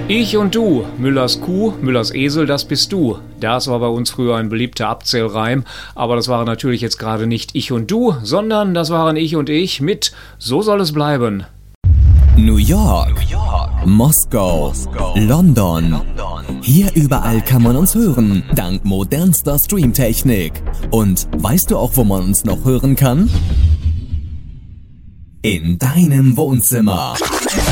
Ich und du, Müllers Kuh, Müllers Esel, das bist du. Das war bei uns früher ein beliebter Abzählreim, aber das waren natürlich jetzt gerade nicht ich und du, sondern das waren ich und ich mit So soll es bleiben. New York, Moskau, London. Hier überall kann man uns hören, dank modernster Streamtechnik. Und weißt du auch, wo man uns noch hören kann? In deinem Wohnzimmer.